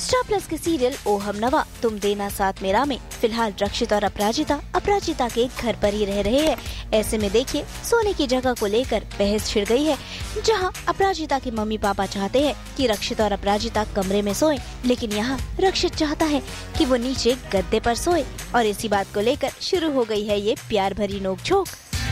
Star plus के serial ओ हम नवा तुम देना साथ मेरा में फिलहाल रक्षित और अपराजिता के घर पर ही रह रहे हैं। ऐसे में देखिए सोने की जगह को लेकर बहस छिड़ गई है, जहां अपराजिता के मम्मी पापा चाहते हैं कि रक्षित और अपराजिता कमरे में सोएं, लेकिन यहां रक्षित चाहता है कि वो नीचे गद्दे पर सोए और इसी बात को लेकर शुरू हो गई है ये प्यार भरी नोकझोंक।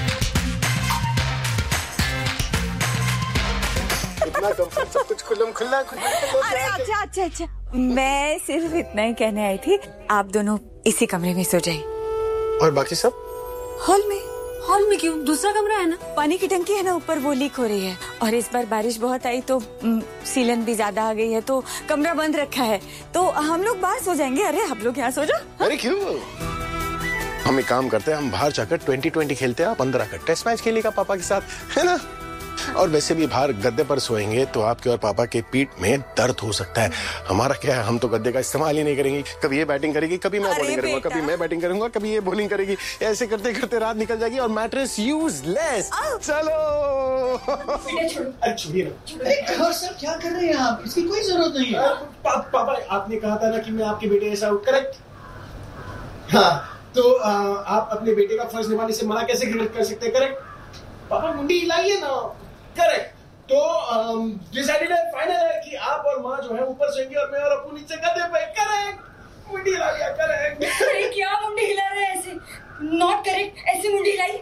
सब कुछ खुल्ला। अरे अच्छा, मैं सिर्फ इतना ही कहने आई थी, आप दोनों इसी कमरे में सो जाइए। और बाकी सब हॉल में क्यों? दूसरा कमरा है ना, पानी की टंकी है ना ऊपर, वो लीक हो रही है और इस बार बारिश बहुत आई तो सीलन भी ज्यादा आ गई है तो कमरा बंद रखा है, तो हम लोग बाहर सो जाएंगे। अरे आप लोग यहाँ सो जाओ। अरे क्यों? हम एक काम करते हैं, हम बाहर जाकर 2020 खेलते हैं, आप अंदर आकर टेस्ट मैच खेलेगा पापा के साथ, है ना? और वैसे भी बाहर गद्दे पर सोएंगे तो आपके और पापा के पीठ में दर्द हो सकता है। हमारा क्या है, हम तो गद्दे का इस्तेमाल ही नहीं करेंगे। कभी ये बैटिंग करेगी, कभी मैं बॉलिंग करूंगा, कभी मैं बैटिंग करूंगा, कभी ये बॉलिंग करेगी। ऐसे करते करते रात निकल जाएगी और मैट्रेस यूजलेस। चलो अरे छोड़िए ना सर, क्या कर रहे हैं आप? इसकी कोई जरूरत नहीं है। पापा आपने कहा था ना कि मैं आपके बेटे जैसा हूँ, करेक्ट? हाँ, तो आप अपने बेटे का फर्ज निभाने से मना कैसे कर सकते हैं, करेक्ट? पापा मुंडी हिलाइए ना, करेक्ट? तो डिसाइडेड है, फाइनल है कि आप और माँ जो है ऊपर सोएंगे और मैं और अपू नीचे गद्दे पे, करेक्ट? मुंडी हिला लिया, करेक्ट? क्या मुंडी हिला रहे हैं ऐसे? नॉट करेक्ट, ऐसे मुंडी हिलाई।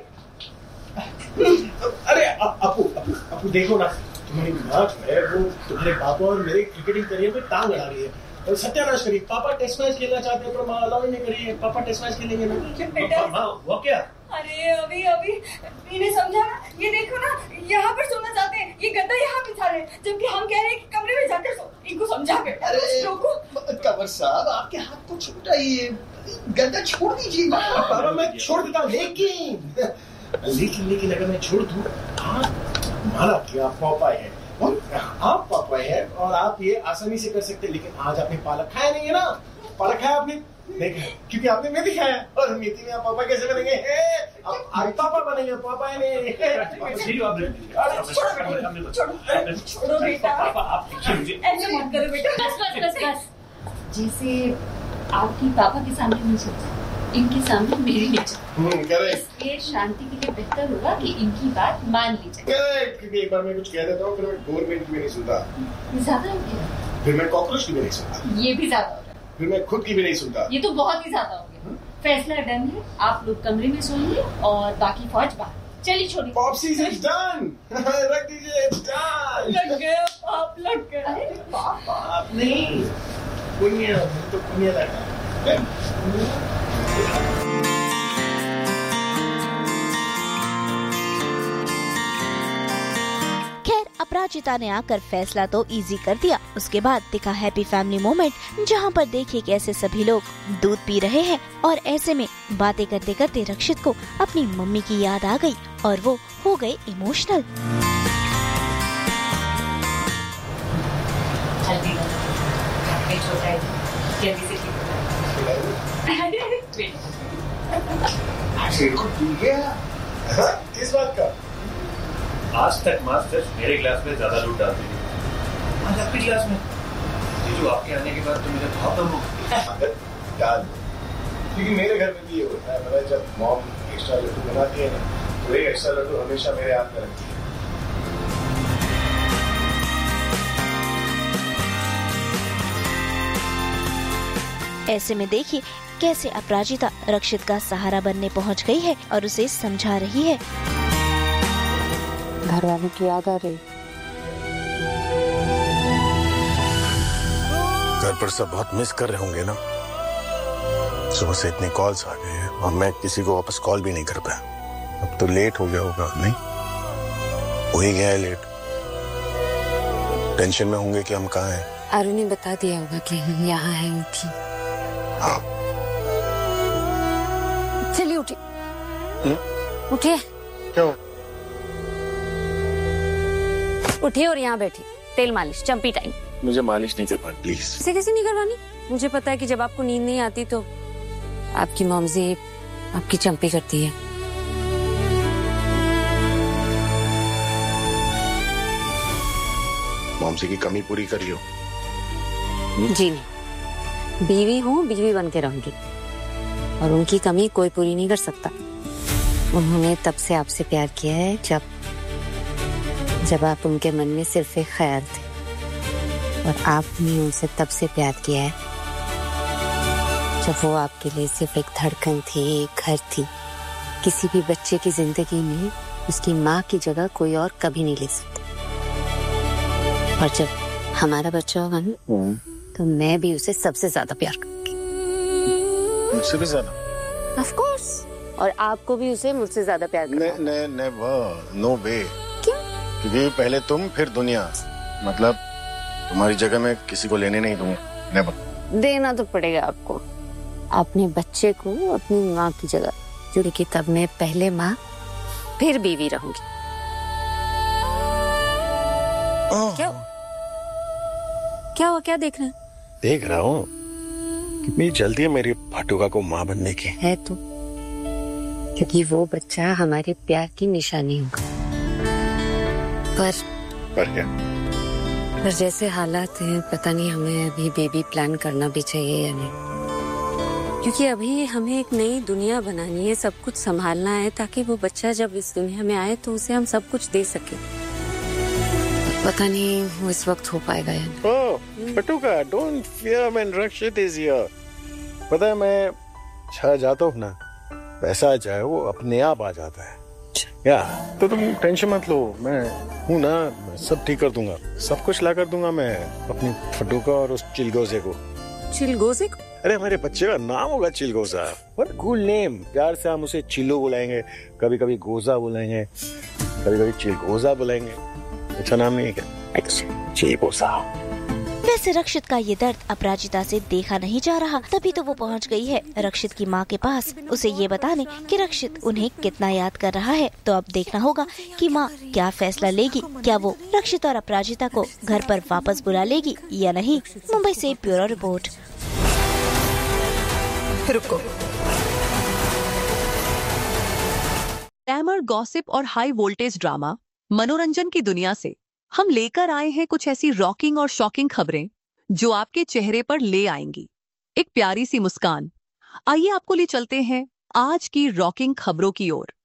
अरे अपू देखो ना, तुम्हारी माँ जो है वो तुम्हारे पापा और मेरे क्रिकेटिंग करियर में टांग अड़ा रही है और सत्यानाश करी। पापा टेस्ट मैच खेलना चाहते हैं पर माँ अलाउ नहीं करी है। पापा टेस्ट मैच खेलेंगे ना। माँ हुआ क्या? अरे अभी इन्हें समझा ना, ये देखो ना, यहाँ पर सोना चाहते हैं, ये गद्दा यहाँ बिछा रहे हैं, जबकि हम कह रहे हैं कि कमरे में जाकर सो। इनको समझा के। अरे कंवर साहब, आपके हाथ को छूटाइए, गद्दा छोड़ दीजिए। पापा मैं छोड़ देता हूँ, लेकिन अगर मैं छोड़ दूँ, माना कि आप पापा है और आप पापा है और आप ये आसानी से कर सकते हैं, लेकिन आज आपने पालक खाया नहीं है ना? पालक खाया आपने नहीं खाया क्योंकि आपने मेथी खाया, और मेथी में आप पापा कैसे बनेंगे? आप पापा बनेंगे, पापा है नहीं। छोड़ो बेटा, ऐसे मत करो बेटा। बस। जैसे आपकी पापा के सामने नहीं सोचा, इनके सामने मेरी नहीं सोचा, इसलिए शांति के लिए बेहतर होगा कि इनकी बात मान ली जाए। क्योंकि एक बार मैं कुछ कह देता हूँ फिर मैं गवर्नमेंट की भी नहीं सुनता, ज्यादा हो गया, फिर मैं कॉकरोच की भी नहीं सुनता, ये भी ज्यादा हो गया, फिर मैं खुद की भी नहीं सुनता। ये तो बहुत ही ज्यादा हो गया। फैसला डन है, आप लोग कमरे में सोएंगे और बाकी फौज बाहर। चलिए छोड़िए। पॉप्सीज इट्स डन, रख दीजिए, इट्स डन। लग गया पाप, लग गया। अरे पाप नहीं, पुण्य तो पुण्य लगा। अपराजिता ने आकर फैसला तो इजी कर दिया। उसके बाद दिखा हैप्पी फैमिली मोमेंट, जहां पर देखिए कैसे सभी लोग दूध पी रहे हैं और ऐसे में बातें करते करते रक्षित को अपनी मम्मी की याद आ गई और वो हो गए इमोशनल। किस बात का? आज तक माँ सिर्फ मेरे गिलास में ज्यादा दूध डालती थी, आज आपके गिलास में। जीजू आपके आने के बाद तो मुझे बहुत दम हो डाल, क्योंकि मेरे घर में भी ये होता है, मतलब जब मॉम एक्स्ट्रा लड्डू बनाती है ना, तो एक एक्स्ट्रा लड्डू हमेशा मेरे हाथ में रखती है। ऐसे में देखिए कैसे अपराजिता रक्षित का सहारा बनने पहुंच गई है और उसे समझा रही है। घर वालों की याद आ रही। घर पर सब बहुत मिस कर रहे होंगे ना। सुबह से इतने कॉल्स आ गए हैं और मैं किसी को वापस कॉल भी नहीं कर पाया। अब तो लेट हो गया होगा, नहीं? हो ही गया है लेट। टेंशन में होंगे कि हम कहाँ हैं। अरुण ने बता दिया होगा कि हम यहाँ हैं। उठी, हाँ। चलिए उठिए। उठिए। क्यों? उठिए और यहाँ बैठिए। तेल मालिश, चंपी टाइम। मुझे मालिश नहीं करवानी प्लीज। इसे कैसे नहीं करवानी? मुझे पता है कि जब आपको नींद नहीं आती तो आपकी मॉमजी आपकी चंपी करती है। मॉमजी की कमी पूरी कर लियो। जी नहीं, बीवी हूँ, बीवी बन के रहूंगी और उनकी कमी कोई पूरी नहीं कर सकता। उन्होंने तब से आपसे प्यार किया है जब आप उनके मन में सिर्फ एक ख्याल थे, और आपने उनसे तब से प्यार किया है जब वो आपके लिए सिर्फ एक धड़कन थी, एक घर थी। किसी भी बच्चे की जिंदगी में उसकी माँ की जगह कोई और कभी नहीं ले सकता। और जब हमारा बच्चा होगा ना, तो मैं भी उसे सबसे ज्यादा प्यार करूंगी। मुझसे भी ज्यादा? Of course. और आपको भी उसे मुझसे ज्यादा प्यार करना। नेवर, नो वे। क्यों? क्योंकि पहले तुम फिर दुनिया, मतलब तुम्हारी जगह मैं किसी को लेने नहीं दूंगा। नेवर। देना तो पड़ेगा आपको, अपने बच्चे को अपनी माँ की जगह, जो कि तब मैं पहले माँ फिर बीवी रहूंगी। क्या हुआ, क्या देख रहे हैं? देख रहा हूँ कितनी जल्दी है मेरी फटुका को माँ बनने की। है तो, क्योंकि वो बच्चा हमारे प्यार की निशानी होगा। पर क्या? पर जैसे हालात हैं, पता नहीं हमें अभी बेबी प्लान करना भी चाहिए या नहीं, क्योंकि अभी हमें एक नई दुनिया बनानी है, सब कुछ संभालना है, ताकि वो बच्चा जब इस दुनिया में आए तो उसे हम सब कुछ दे सके। पता नहीं वो इस वक्त हो पाएगा या नहीं। ओह, फटुका, don't fear man, Rakshit is here. पता है मैं छा जाता हूँ ना, पैसा आ जाए वो अपने आप आ जाता है। या तो तुम टेंशन मत लो, मैं हूँ ना, मैं सब ठीक कर दूंगा, सब कुछ ला कर दूंगा मैं अपनी फटुका और उस चिलगोजे को। चिलगोजे को? अरे हमारे बच्चे का नाम होगा चिलगोजा। What cool name. प्यार से हम उसे चिल्लो बुलाएंगे, कभी कभी गोजा बुलाएंगे, कभी कभी चिलगोजा बुलाएंगे। अच्छा नाम नहीं है क्या? चिलगोजा। वैसे रक्षित का ये दर्द अपराजिता से देखा नहीं जा रहा, तभी तो वो पहुंच गई है रक्षित की माँ के पास, उसे ये बताने कि रक्षित उन्हें कितना याद कर रहा है। तो अब देखना होगा कि माँ क्या फैसला लेगी, क्या वो रक्षित और अपराजिता को घर पर वापस बुला लेगी या नहीं। मुंबई से ब्यूरो रिपोर्ट। रुको, ग्लैमर, गॉसिप और हाई वोल्टेज ड्रामा, मनोरंजन की दुनिया से हम लेकर आए हैं कुछ ऐसी रॉकिंग और शॉकिंग खबरें जो आपके चेहरे पर ले आएंगी एक प्यारी सी मुस्कान। आइए आपको ले चलते हैं आज की रॉकिंग खबरों की ओर।